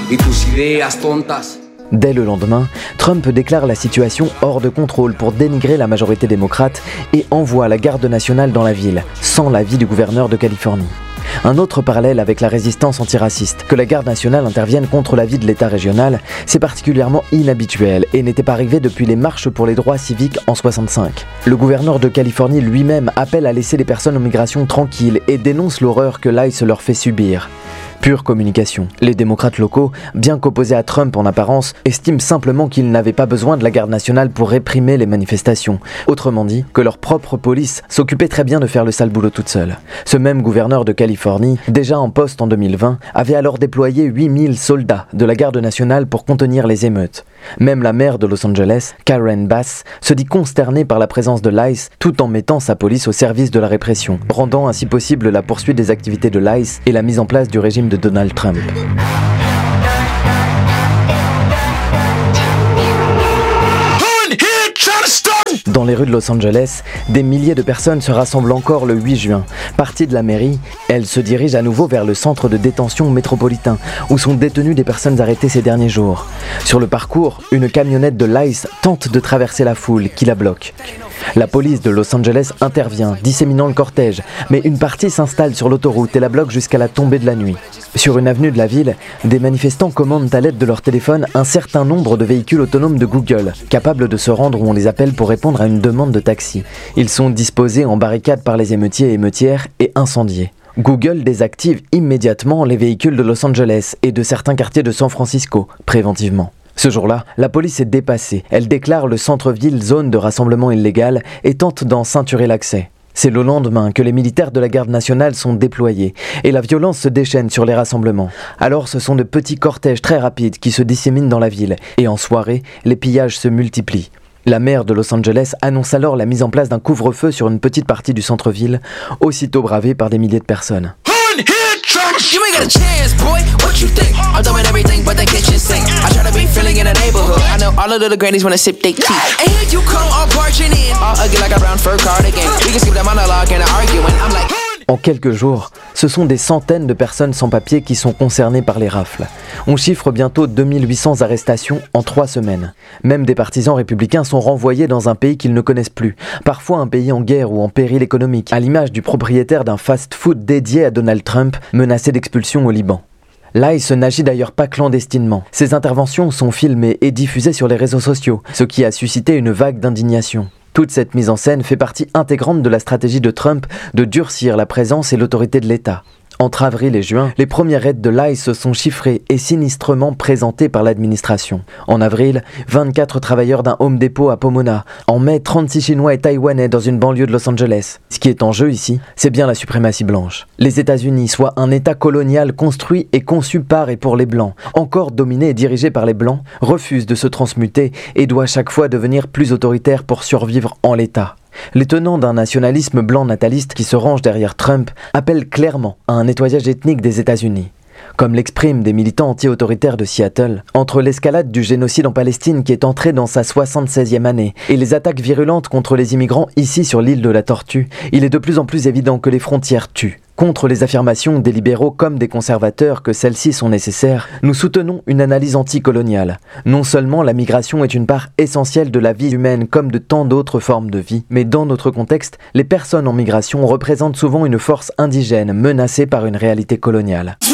y tus ideas tontas. Dès le lendemain, Trump déclare la situation hors de contrôle pour dénigrer la majorité démocrate et envoie la garde nationale dans la ville, sans l'avis du gouverneur de Californie. Un autre parallèle avec la résistance antiraciste. Que la garde nationale intervienne contre l'avis de l'État régional, c'est particulièrement inhabituel et n'était pas arrivé depuis les marches pour les droits civiques en 1965. Le gouverneur de Californie lui-même appelle à laisser les personnes en migration tranquilles et dénonce l'horreur que l'ICE leur fait subir. Pure communication. Les démocrates locaux, bien qu'opposés à Trump en apparence, estiment simplement qu'ils n'avaient pas besoin de la garde nationale pour réprimer les manifestations. Autrement dit, que leur propre police s'occupait très bien de faire le sale boulot toute seule. Ce même gouverneur de Californie, déjà en poste en 2020, avait alors déployé 8000 soldats de la garde nationale pour contenir les émeutes. Même la maire de Los Angeles, Karen Bass, se dit consternée par la présence de l'ICE tout en mettant sa police au service de la répression, rendant ainsi possible la poursuite des activités de l'ICE et la mise en place du régime de Donald Trump. Dans les rues de Los Angeles, des milliers de personnes se rassemblent encore le 8 juin. Parties de la mairie, elles se dirigent à nouveau vers le centre de détention métropolitain, où sont détenues des personnes arrêtées ces derniers jours. Sur le parcours, une camionnette de l'ICE tente de traverser la foule qui la bloque. La police de Los Angeles intervient, disséminant le cortège, mais une partie s'installe sur l'autoroute et la bloque jusqu'à la tombée de la nuit. Sur une avenue de la ville, des manifestants commandent à l'aide de leur téléphone un certain nombre de véhicules autonomes de Google, capables de se rendre où on les appelle pour répondre à une demande de taxi. Ils sont disposés en barricade par les émeutiers et émeutières et incendiés. Google désactive immédiatement les véhicules de Los Angeles et de certains quartiers de San Francisco, préventivement. Ce jour-là, la police est dépassée. Elle déclare le centre-ville zone de rassemblement illégal et tente d'en ceinturer l'accès. C'est le lendemain que les militaires de la garde nationale sont déployés et la violence se déchaîne sur les rassemblements. Alors ce sont de petits cortèges très rapides qui se disséminent dans la ville et en soirée, les pillages se multiplient. La maire de Los Angeles annonce alors la mise en place d'un couvre-feu sur une petite partie du centre-ville, aussitôt bravé par des milliers de personnes. You ain't got a chance, boy. What you think? I'm doing everything but the kitchen sink. I try to be feeling in the neighborhood. I know all of the grannies wanna sip they tea. And here you come, all barging in, all ugly like a brown fur cardigan. We can skip that monologue and arguing. I'm like. En quelques jours, ce sont des centaines de personnes sans papier qui sont concernées par les rafles. On chiffre bientôt 2800 arrestations en 3 semaines. Même des partisans républicains sont renvoyés dans un pays qu'ils ne connaissent plus, parfois un pays en guerre ou en péril économique, à l'image du propriétaire d'un fast-food dédié à Donald Trump, menacé d'expulsion au Liban. L'ICE n'agit d'ailleurs pas clandestinement. Ses interventions sont filmées et diffusées sur les réseaux sociaux, ce qui a suscité une vague d'indignation. Toute cette mise en scène fait partie intégrante de la stratégie de Trump de durcir la présence et l'autorité de l'État. Entre avril et juin, les premières raids de l'ICE sont chiffrées et sinistrement présentées par l'administration. En avril, 24 travailleurs d'un Home Depot à Pomona. En mai, 36 Chinois et Taïwanais dans une banlieue de Los Angeles. Ce qui est en jeu ici, c'est bien la suprématie blanche. Les États-Unis, soit un État colonial construit et conçu par et pour les Blancs, encore dominé et dirigé par les Blancs, refuse de se transmuter et doit chaque fois devenir plus autoritaire pour survivre en l'État. Les tenants d'un nationalisme blanc nataliste qui se range derrière Trump appellent clairement à un nettoyage ethnique des États-Unis. Comme l'expriment des militants anti-autoritaires de Seattle, entre l'escalade du génocide en Palestine qui est entré dans sa 76e année et les attaques virulentes contre les immigrants ici sur l'île de la Tortue, il est de plus en plus évident que les frontières tuent. Contre les affirmations des libéraux comme des conservateurs que celles-ci sont nécessaires, nous soutenons une analyse anticoloniale. Non seulement la migration est une part essentielle de la vie humaine comme de tant d'autres formes de vie, mais dans notre contexte, les personnes en migration représentent souvent une force indigène menacée par une réalité coloniale.